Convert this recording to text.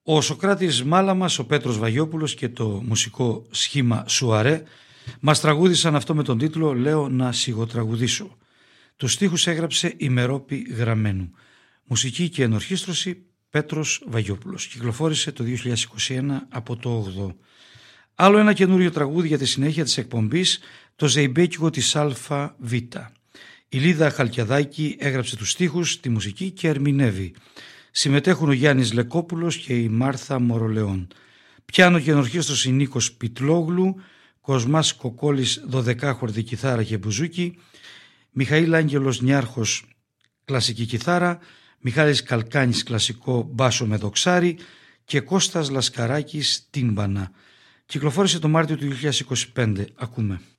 Ο Σωκράτης Μάλαμας, ο Πέτρος Βαγιόπουλος και το μουσικό σχήμα Σουαρέ μας τραγούδισαν αυτό με τον τίτλο «Λέω να σιγοτραγουδήσω». Τους στίχους έγραψε η Μερόπη Γραμμένου. Μουσική και ενορχήστρωση Πέτρος Βαγιόπουλος. Κυκλοφόρησε το 2021 από το 8. Άλλο ένα καινούριο τραγούδι για τη συνέχεια της εκπομπής, το Ζεϊμπέκικο της ΑΒ. Η Λίδα Χαλκιαδάκη έγραψε τους στίχους, τη μουσική και ερμηνεύει. Συμμετέχουν ο Γιάννης Λεκόπουλος και η Μάρθα Μορολεόν. Πιάνο και ενορχήστρωση Νίκος Πιτλόγλου, Κοσμάς Κοκόλης δωδεκάχορδη κιθάρα και μπουζούκι, Μιχαήλ Άγγελος Νιάρχος κλασική κιθάρα, Μιχάλης Καλκάνης κλασικό μπάσο με δοξάρι και Κώστας Λασκαράκης τύμπανα. Κυκλοφόρησε το Μάρτιο του 2025. Ακούμε.